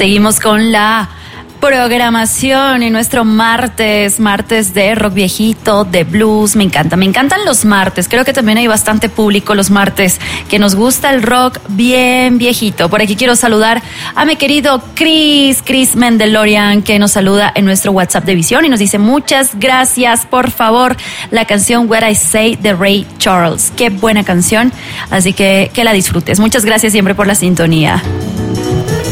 Seguimos con la programación y nuestro martes de rock viejito, de blues. Me encantan los martes. Creo que también hay bastante público los martes que nos gusta el rock bien viejito. Por aquí quiero saludar a mi querido Chris Mendelorian, que nos saluda en nuestro WhatsApp de Visión y nos dice: muchas gracias, por favor, la canción What I Say de Ray Charles. Qué buena canción, así que la disfrutes. Muchas gracias siempre por la sintonía.